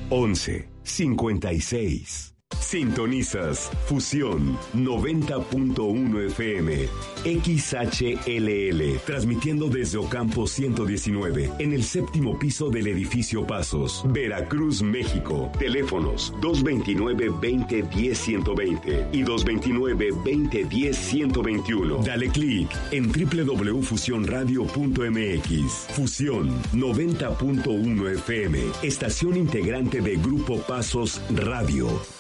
1156. Sintonizas Fusión 90.1 FM, XHLL, transmitiendo desde Ocampo 119, en el séptimo piso del edificio Pasos, Veracruz, México. Teléfonos 229-2010-120 y 229-2010-121. Dale clic en www.fusionradio.mx. Fusión 90.1 FM, estación integrante de Grupo Pasos Radio.